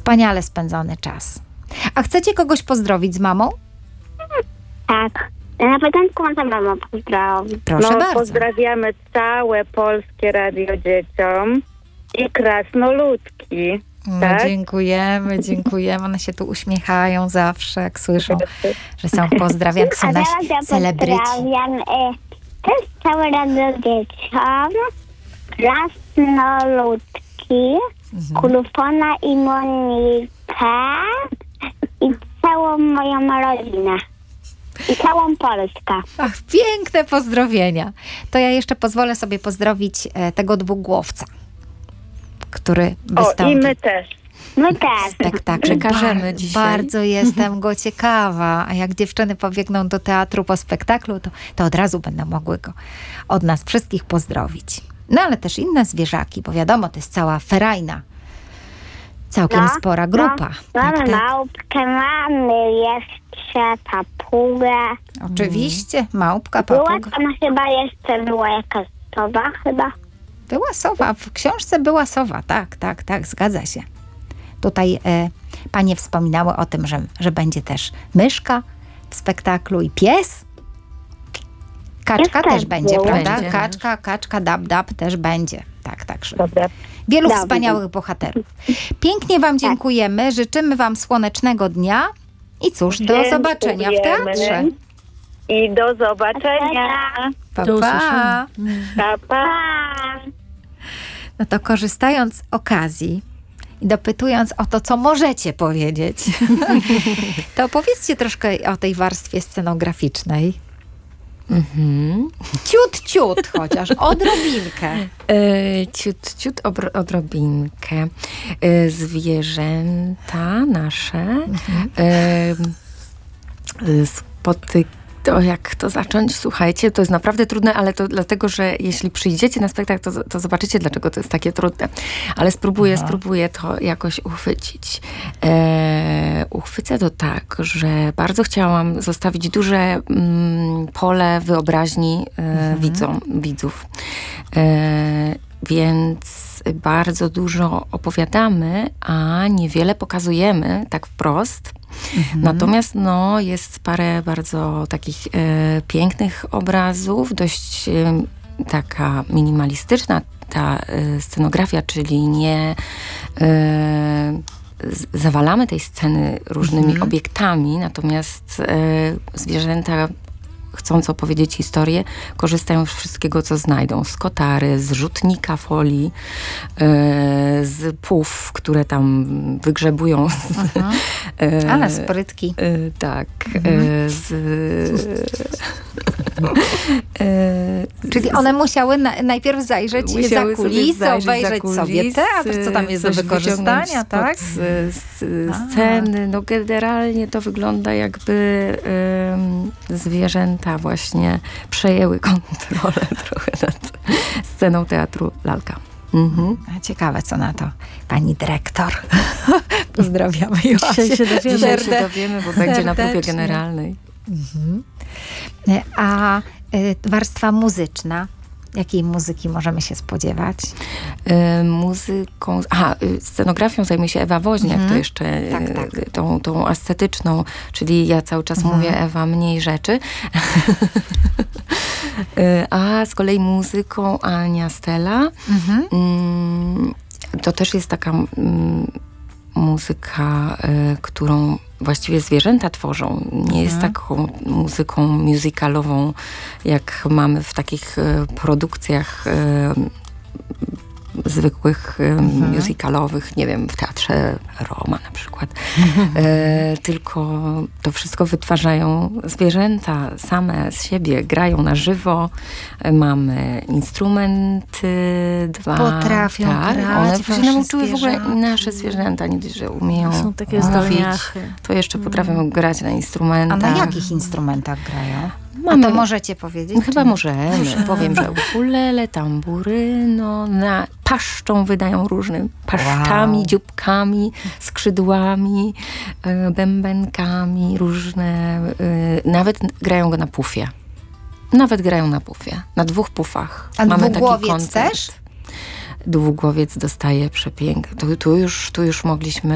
Wspaniale spędzony czas. A chcecie kogoś pozdrowić z mamą? Tak. Na początku może mama pozdrowić. Proszę bardzo. Pozdrawiamy całe Polskie Radio Dzieciom i krasnoludki. Tak? Dziękujemy. One się tu uśmiechają zawsze, jak słyszą, że są pozdrawiane. To są A nasi teraz ja celebryci. pozdrawiam też całe Radio Dzieciom, krasnoludki, Kulufona i Monikę i całą moją rodzinę. I całą Polskę. Ach, piękne pozdrowienia. To ja jeszcze pozwolę sobie pozdrowić tego dwugłowca, który wystąpi. I my też. My też. Spektakl. Przekażemy dzisiaj. Bardzo jestem go ciekawa. A jak dziewczyny pobiegną do teatru po spektaklu, to od razu będą mogły go od nas wszystkich pozdrowić. No ale też inne zwierzaki, bo wiadomo, to jest cała ferajna. Całkiem spora grupa. Mamy małpkę, mamy jeszcze papugę. Oczywiście, małpka, Była papuga. tam chyba jeszcze była jakaś sowa chyba. Była sowa, w książce była sowa, tak, zgadza się. Tutaj panie wspominały o tym, że będzie też myszka w spektaklu i pies. Kaczka Pies też też będzie, był. prawda? Będzie. Kaczka, dab też będzie. Także Dobra. wielu Dobra. wspaniałych bohaterów. Pięknie wam dziękujemy, życzymy wam słonecznego dnia i cóż, do zobaczenia w teatrze. I do zobaczenia. Pa, Do pa. usłyszenia. Pa, pa. No to korzystając z okazji i dopytując o to, co możecie powiedzieć, to opowiedzcie troszkę o tej warstwie scenograficznej. Ciut chociaż, odrobinkę. Ciut odrobinkę. Zwierzęta nasze to jak to zacząć? Słuchajcie, to jest naprawdę trudne, ale to dlatego, że jeśli przyjdziecie na spektakl, to zobaczycie, dlaczego to jest takie trudne. Ale spróbuję to jakoś uchwycić. Uchwycę to tak, że bardzo chciałam zostawić duże pole wyobraźni widzów. Więc bardzo dużo opowiadamy, a niewiele pokazujemy tak wprost. Natomiast jest parę bardzo takich pięknych obrazów, dość taka minimalistyczna ta scenografia, czyli nie zawalamy tej sceny różnymi obiektami, obiektami, zwierzęta chcąc opowiedzieć historię, korzystają z wszystkiego, co znajdą. Z kotary, z rzutnika folii, z pów, które tam wygrzebują. Ale sprytki. Tak. Czyli one musiały najpierw zajrzeć za kulisy, obejrzeć sobie teatr, co tam jest do wykorzystania, tak? Sceny. No generalnie to wygląda jakby zwierzęta właśnie przejęły kontrolę trochę nad sceną teatru Lalka. Ciekawe, co na to pani dyrektor. Pozdrawiamy Dzisiaj się Joasię. dowiemy, bo będzie na próbie serdecznie. generalnej. A warstwa muzyczna, jakiej muzyki możemy się spodziewać? Scenografią zajmuje się Ewa Woźniak, to jeszcze Tak. tą estetyczną, czyli ja cały czas mówię Ewa, mniej rzeczy. A z kolei muzyką Ania Stella. To też jest taka muzyka, którą właściwie zwierzęta tworzą. Nie jest taką muzyką musicalową, jak mamy w takich produkcjach zwykłych musicalowych, nie wiem, w Teatrze Roma na przykład. Tylko to wszystko wytwarzają zwierzęta same z siebie, grają na żywo. Mamy instrumenty, Potrafią grać one się wasze nauczyły w ogóle zwierzaki. nasze zwierzęta, nie dość, że umieją Są takie mówić, zdolniachy. to jeszcze potrafią grać na instrumentach. A na jakich instrumentach grają? Mamy- A to możecie powiedzieć? Chyba możemy. Powiem, że ukulele, tamburyno, paszczą wydają różnymi paszczami, Wow. dzióbkami, skrzydłami, bębenkami, różne. Nawet grają go na pufie. Na 2 pufach. A Mamy taki dwugłowiec koncert. też? Dwugłowiec dostaje przepiękny. Tu już mogliśmy